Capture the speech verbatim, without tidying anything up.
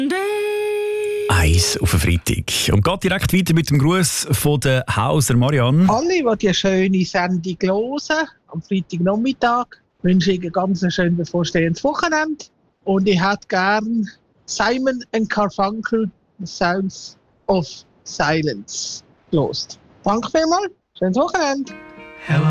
Eins auf den Freitag. Und geht direkt weiter mit dem Gruß von der Hauser Marianne. Alle, die die schöne Sendung hören, am Freitagnachmittag, wünsche ich ein ganz schön bevorstehendes Wochenende. Und ich hätte gern Simon and Garfunkel, Sounds of Silence, gelost. Danke vielmals, schönes Wochenende. Hello.